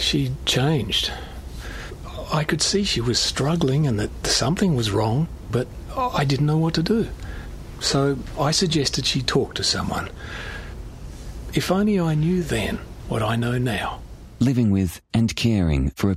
She changed. I could see she was struggling and that something was wrong, but I didn't know what to do. So I suggested she talk to someone. If only I knew then what I know now. Living with and caring for a